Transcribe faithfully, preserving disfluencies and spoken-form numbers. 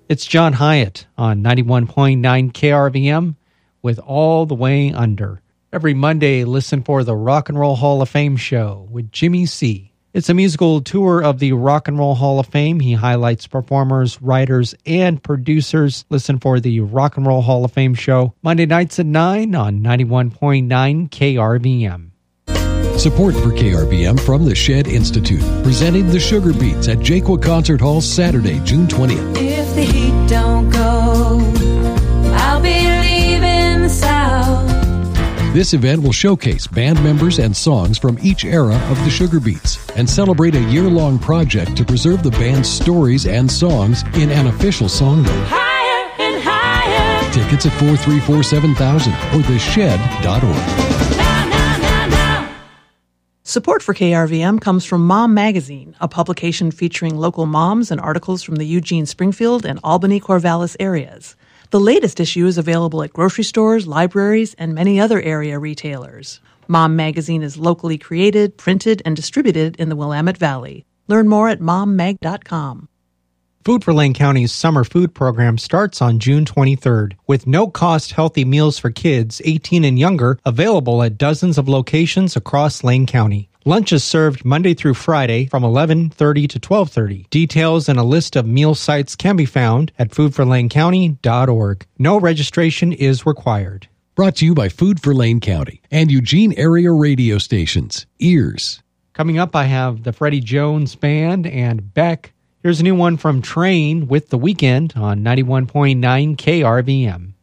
It's John Hyatt on ninety-one point nine K R V M with All the Way Under. Every Monday, listen for the Rock and Roll Hall of Fame show with Jimmy C. It's a musical tour of the Rock and Roll Hall of Fame. He highlights performers, writers, and producers. Listen for the Rock and Roll Hall of Fame show Monday nights at nine on ninety-one point nine K R V M. Support for K R V M from the Shed Institute, presenting the Sugar Beats at Jaquet Concert Hall Saturday, June twentieth. If the heat don't go, I'll be leaving the South. This event will showcase band members and songs from each era of the Sugar Beats and celebrate a year-long project to preserve the band's stories and songs in an official songbook. Higher and higher. Tickets at four three four seven thousand or the shed dot org. Now, now, now, now. Support for K R V M comes from Mom Magazine, a publication featuring local moms and articles from the Eugene, Springfield, and Albany-Corvallis areas. The latest issue is available at grocery stores, libraries, and many other area retailers. Mom Magazine is locally created, printed, and distributed in the Willamette Valley. Learn more at mom mag dot com. Food for Lane County's summer food program starts on June twenty-third, with no-cost healthy meals for kids eighteen and younger available at dozens of locations across Lane County. Lunch is served Monday through Friday from eleven thirty to twelve thirty. Details and a list of meal sites can be found at food for lane county dot org. No registration is required. Brought to you by Food for Lane County and Eugene area radio stations. Ears. Coming up, I have the Freddie Jones Band and Beck. Here's a new one from Train with The Weeknd on ninety-one point nine K R V M.